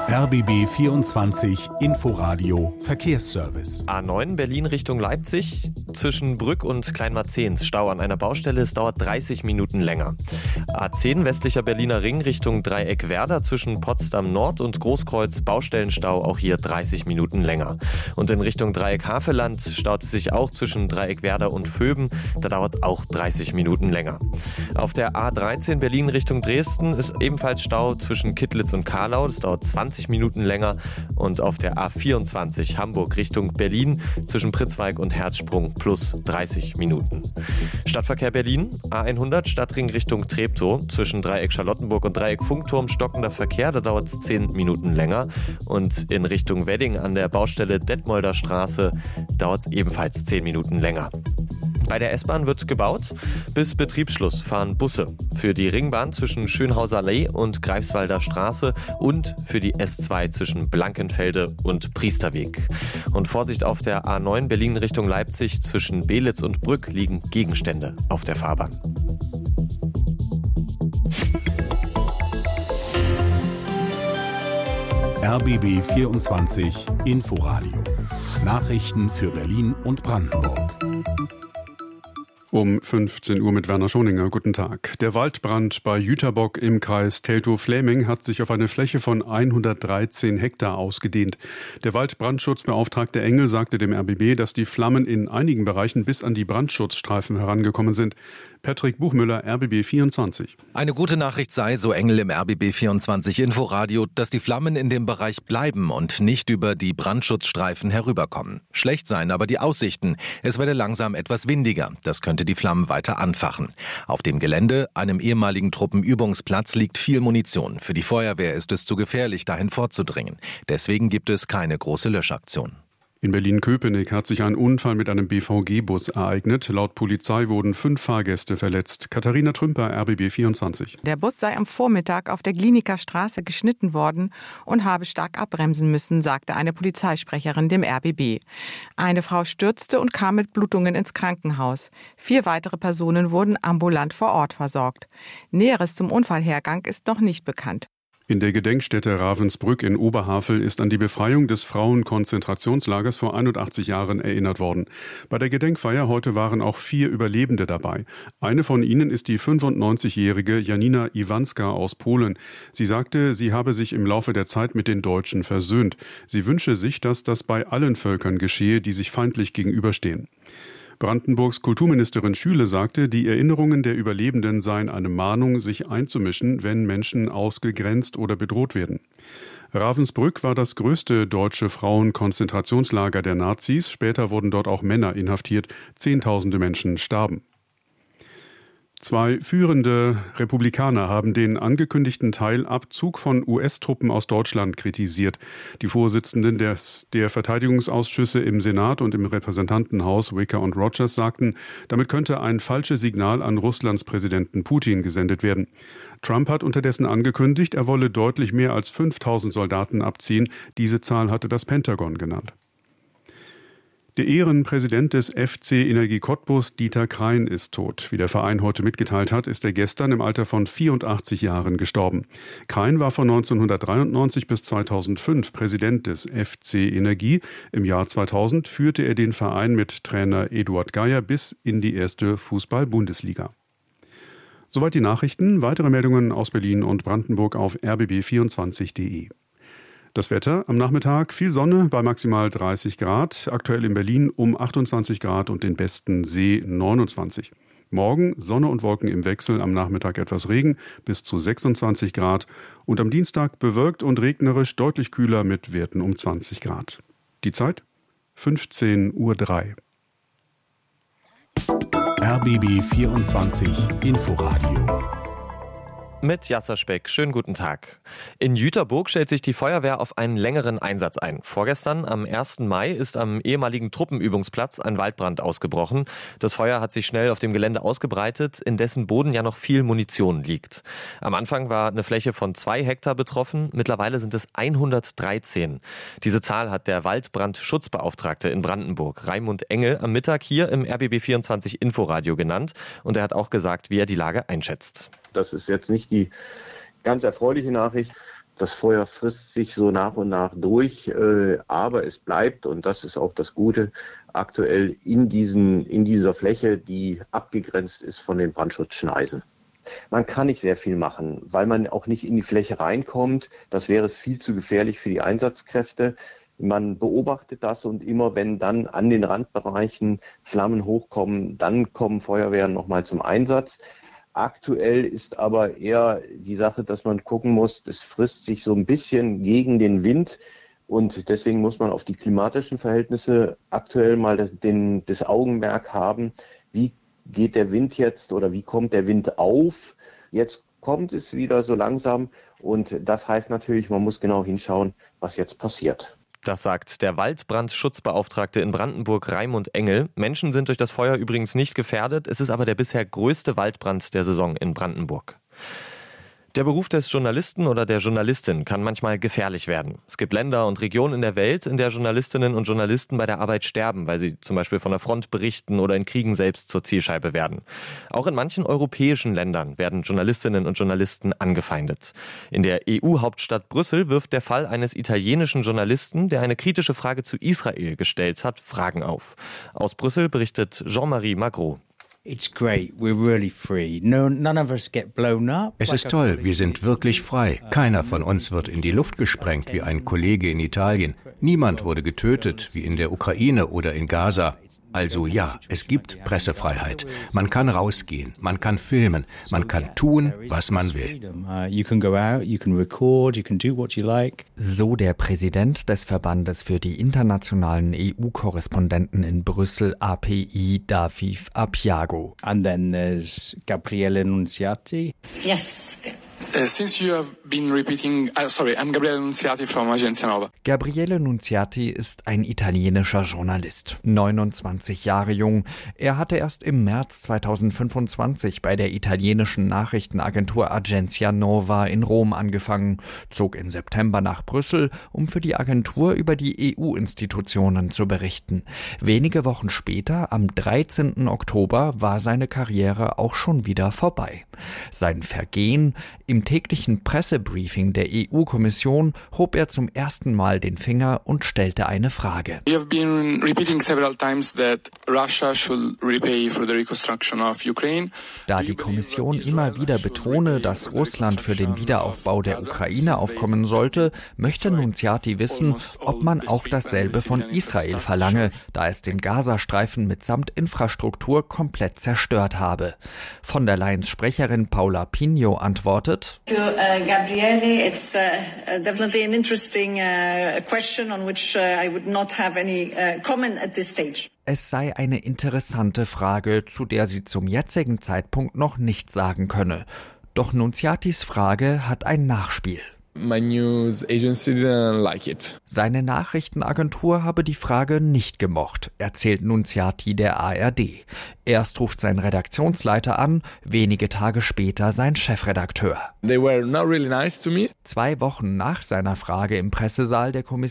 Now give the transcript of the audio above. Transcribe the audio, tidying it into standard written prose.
RBB 24 Inforadio Verkehrsservice. A9 Berlin Richtung Leipzig. Zwischen Brück und Kleinmarzehns Stau an einer Baustelle. Es dauert 30 Minuten länger. A10 westlicher Berliner Ring Richtung Dreieck Werder. Zwischen Potsdam Nord und Großkreuz Baustellenstau. Auch hier 30 Minuten länger. Und in Richtung Dreieck Havelland staut es sich auch zwischen Dreieck Werder und Vöben. Da dauert es auch 30 Minuten länger. Auf der A13 Berlin Richtung Dresden ist ebenfalls Stau zwischen Kittlitz und Karlau. Das dauert 20 Minuten länger. Und auf der A24 Hamburg Richtung Berlin zwischen Pritzwalk und Herzsprung plus 30 Minuten. Stadtverkehr Berlin, A100 Stadtring Richtung Treptow zwischen Dreieck Charlottenburg und Dreieck Funkturm stockender Verkehr, da dauert es 10 Minuten länger. Und in Richtung Wedding an der Baustelle Detmolder Straße dauert es ebenfalls 10 Minuten länger. Bei der S-Bahn wird gebaut. Bis Betriebsschluss fahren Busse für die Ringbahn zwischen Schönhauser Allee und Greifswalder Straße und für die S2 zwischen Blankenfelde und Priesterweg. Und Vorsicht auf der A9 Berlin Richtung Leipzig zwischen Belitz und Brück liegen Gegenstände auf der Fahrbahn. RBB 24 Inforadio. Nachrichten für Berlin und Brandenburg. Um 15 Uhr mit Werner Schoninger. Guten Tag. Der Waldbrand bei Jüterbock im Kreis Teltow-Fläming hat sich auf eine Fläche von 113 Hektar ausgedehnt. Der Waldbrandschutzbeauftragte Engel sagte dem RBB, dass die Flammen in einigen Bereichen bis an die Brandschutzstreifen herangekommen sind. Patrick Buchmüller, RBB 24. Eine gute Nachricht sei, so Engel im RBB 24 Inforadio, dass die Flammen in dem Bereich bleiben und nicht über die Brandschutzstreifen herüberkommen. Schlecht seien aber die Aussichten. Es werde langsam etwas windiger. Das könnte die Flammen weiter anfachen. Auf dem Gelände, einem ehemaligen Truppenübungsplatz, liegt viel Munition. Für die Feuerwehr ist es zu gefährlich, dahin vorzudringen. Deswegen gibt es keine große Löschaktion. In Berlin-Köpenick hat sich ein Unfall mit einem BVG-Bus ereignet. Laut Polizei wurden 5 Fahrgäste verletzt. Katharina Trümper, RBB 24. Der Bus sei am Vormittag auf der Gliniker Straße geschnitten worden und habe stark abbremsen müssen, sagte eine Polizeisprecherin dem RBB. Eine Frau stürzte und kam mit Blutungen ins Krankenhaus. 4 weitere Personen wurden ambulant vor Ort versorgt. Näheres zum Unfallhergang ist noch nicht bekannt. In der Gedenkstätte Ravensbrück in Oberhavel ist an die Befreiung des Frauenkonzentrationslagers vor 81 Jahren erinnert worden. Bei der Gedenkfeier heute waren auch 4 Überlebende dabei. Eine von ihnen ist die 95-jährige Janina Iwanska aus Polen. Sie sagte, sie habe sich im Laufe der Zeit mit den Deutschen versöhnt. Sie wünsche sich, dass das bei allen Völkern geschehe, die sich feindlich gegenüberstehen. Brandenburgs Kulturministerin Schüle sagte, die Erinnerungen der Überlebenden seien eine Mahnung, sich einzumischen, wenn Menschen ausgegrenzt oder bedroht werden. Ravensbrück war das größte deutsche Frauenkonzentrationslager der Nazis. Später wurden dort auch Männer inhaftiert. Zehntausende Menschen starben. 2 führende Republikaner haben den angekündigten Teilabzug von US-Truppen aus Deutschland kritisiert. Die Vorsitzenden der Verteidigungsausschüsse im Senat und im Repräsentantenhaus, Wicker und Rogers, sagten, damit könnte ein falsches Signal an Russlands Präsidenten Putin gesendet werden. Trump hat unterdessen angekündigt, er wolle deutlich mehr als 5.000 Soldaten abziehen. Diese Zahl hatte das Pentagon genannt. Der Ehrenpräsident des FC Energie Cottbus, Dieter Krein, ist tot. Wie der Verein heute mitgeteilt hat, ist er gestern im Alter von 84 Jahren gestorben. Krein war von 1993 bis 2005 Präsident des FC Energie. Im Jahr 2000 führte er den Verein mit Trainer Eduard Geier bis in die erste Fußball-Bundesliga. Soweit die Nachrichten. Weitere Meldungen aus Berlin und Brandenburg auf rbb24.de. Das Wetter am Nachmittag, viel Sonne bei maximal 30 Grad, aktuell in Berlin um 28 Grad und den besten See 29. Morgen Sonne und Wolken im Wechsel, am Nachmittag etwas Regen bis zu 26 Grad und am Dienstag bewölkt und regnerisch, deutlich kühler mit Werten um 20 Grad. Die Zeit 15:03 Uhr. RBB 24 Inforadio. Mit Jasser Speck. Schönen guten Tag. In Jüterbock stellt sich die Feuerwehr auf einen längeren Einsatz ein. Vorgestern, am 1. Mai, ist am ehemaligen Truppenübungsplatz ein Waldbrand ausgebrochen. Das Feuer hat sich schnell auf dem Gelände ausgebreitet, in dessen Boden ja noch viel Munition liegt. Am Anfang war eine Fläche von 2 Hektar betroffen. Mittlerweile sind es 113. Diese Zahl hat der Waldbrandschutzbeauftragte in Brandenburg, Raimund Engel, am Mittag hier im RBB 24 Inforadio genannt. Und er hat auch gesagt, wie er die Lage einschätzt. Das ist jetzt nicht die ganz erfreuliche Nachricht. Das Feuer frisst sich so nach und nach durch, aber es bleibt, und das ist auch das Gute, aktuell in dieser Fläche, die abgegrenzt ist von den Brandschutzschneisen. Man kann nicht sehr viel machen, weil man auch nicht in die Fläche reinkommt. Das wäre viel zu gefährlich für die Einsatzkräfte. Man beobachtet das und immer wenn dann an den Randbereichen Flammen hochkommen, dann kommen Feuerwehren nochmal zum Einsatz. Aktuell ist aber eher die Sache, dass man gucken muss, das frisst sich so ein bisschen gegen den Wind und deswegen muss man auf die klimatischen Verhältnisse aktuell mal das Augenmerk haben, wie geht der Wind jetzt oder wie kommt der Wind auf? Jetzt kommt es wieder so langsam und das heißt natürlich, man muss genau hinschauen, was jetzt passiert. Das sagt der Waldbrandschutzbeauftragte in Brandenburg, Raimund Engel. Menschen sind durch das Feuer übrigens nicht gefährdet. Es ist aber der bisher größte Waldbrand der Saison in Brandenburg. Der Beruf des Journalisten oder der Journalistin kann manchmal gefährlich werden. Es gibt Länder und Regionen in der Welt, in der Journalistinnen und Journalisten bei der Arbeit sterben, weil sie zum Beispiel von der Front berichten oder in Kriegen selbst zur Zielscheibe werden. Auch in manchen europäischen Ländern werden Journalistinnen und Journalisten angefeindet. In der EU-Hauptstadt Brüssel wirft der Fall eines italienischen Journalisten, der eine kritische Frage zu Israel gestellt hat, Fragen auf. Aus Brüssel berichtet Jean-Marie Magro. Es ist toll, wir sind wirklich frei. Keiner von uns wird in die Luft gesprengt wie ein Kollege in Italien. Niemand wurde getötet wie in der Ukraine oder in Gaza. Also ja, es gibt Pressefreiheit. Man kann rausgehen, man kann filmen, man kann tun, was man will. So der Präsident des Verbandes für die internationalen EU-Korrespondenten in Brüssel, API, David Apiago. And then there's Gabriele Nunziati. Yes. Since you have been repeating, I'm Gabriele Nunziati from Agenzia Nova. Gabriele Nunziati ist ein italienischer Journalist, 29 Jahre jung. Er hatte erst im März 2025 bei der italienischen Nachrichtenagentur Agenzia Nova in Rom angefangen, zog im September nach Brüssel, um für die Agentur über die EU-Institutionen zu berichten. Wenige Wochen später, am 13. Oktober, war seine Karriere auch schon wieder vorbei. Sein Vergehen: Im täglichen Pressebriefing der EU-Kommission hob er zum ersten Mal den Finger und stellte eine Frage. We have been repeating several times that Russia should repay for the reconstruction of Ukraine. Da die Kommission immer wieder betone, dass Russland für den Wiederaufbau der Ukraine aufkommen sollte, möchte Nunziati wissen, ob man auch dasselbe von Israel verlange, da es den Gazastreifen mitsamt Infrastruktur komplett zerstört habe. Von der Leyens Sprecherin Paula Pinho antwortet: Gabriele, it's definitely an interesting question on which I would not have any comment at this stage. Es sei eine interessante Frage, zu der sie zum jetzigen Zeitpunkt noch nichts sagen könne. Doch Nunziatis Frage hat ein Nachspiel. My news agency didn't like it. Seine Nachrichtenagentur habe die Frage nicht gemocht, erzählt Nunziati der ARD. Erst ruft sein Redaktionsleiter an, wenige Tage später sein Chefredakteur. They were not really nice to me. 2 Wochen nach seiner Frage im Pressesaal der Kommission